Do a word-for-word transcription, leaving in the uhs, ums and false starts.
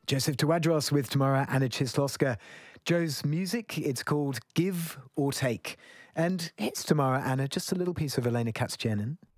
Joseph Tawadros with Tamara Anna Chisloska. Joe's music, it's called Give or Take. And here's Tamara Anna, just a little piece of Elena Katz-Jenin.